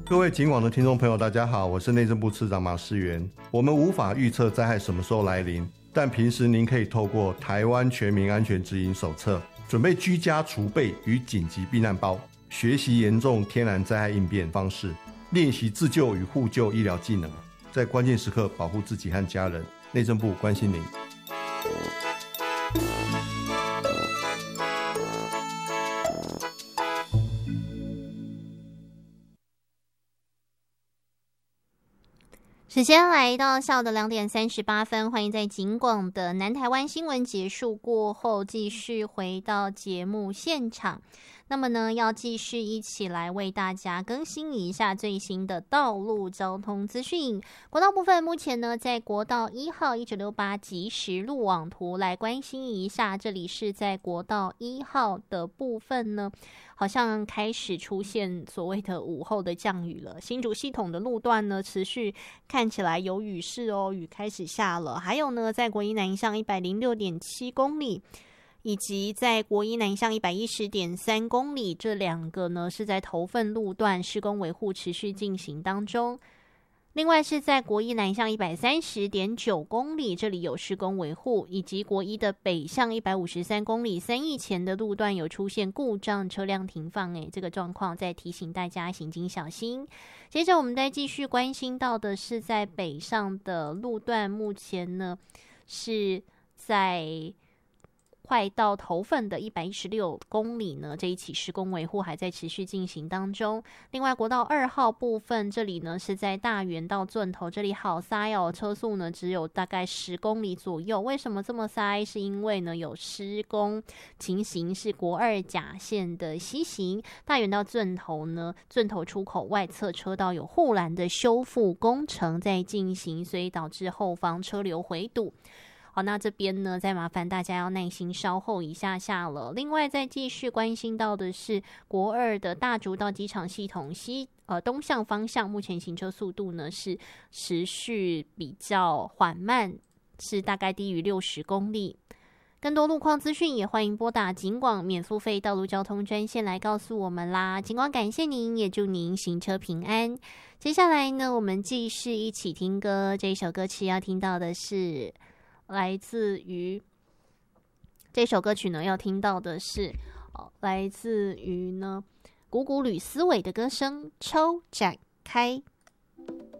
各位警广的听众朋友大家好，我是内政部次长马世元。我们无法预测灾害什么时候来临，但平时您可以透过台湾全民安全指引手册，准备居家储备与紧急避难包，学习严重天然灾害应变方式，练习自救与互救医疗技能，在关键时刻保护自己和家人。内政部关心您。 时间来到下午的2点38分，欢迎在警广的南台湾新闻结束过后，继续回到节目现场。那么呢，要继续一起来为大家更新一下最新的道路交通资讯。国道部分，目前呢在国道1号1968即时路网图来关心一下，这里是在国道1号的部分呢，好像开始出现所谓的午后的降雨了。新竹系统的路段呢，持续看起来有雨势哦，雨开始下了。还有呢，在国一南向106.7公里。以及在国一南向110.3公里，这两个呢是在头份路段施工维护持续进行当中。另外是在国一南向130.9公里，这里有施工维护，以及国一的北向153公里3义前的路段有出现故障车辆停放，这个状况再提醒大家行经小心。接着我们再继续关心到的是在北上的路段，目前呢是在快到头份的116公里呢，这一起施工维护还在持续进行当中。另外国道2号部分，这里呢是在大园到圳头，这里好塞哦，车速呢只有大概10公里左右。为什么这么塞？是因为呢有施工情形，是国2甲线的西行，大园到圳头呢，圳头出口外侧车道有护栏的修复工程在进行，所以导致后方车流回堵。好，那这边呢，再麻烦大家要耐心稍后一下下了。另外，再继续关心到的是国2的大竹到机场系统东向方向，目前行车速度呢是持续比较缓慢，是大概低于60公里。更多路况资讯也欢迎拨打警广免付费道路交通专线来告诉我们啦。警广感谢您，也祝您行车平安。接下来呢，我们继续一起听歌，这一首歌曲要听到的是来自于这首歌曲呢，要听到的是来自于呢古古吕思伟的歌声《抽展开》。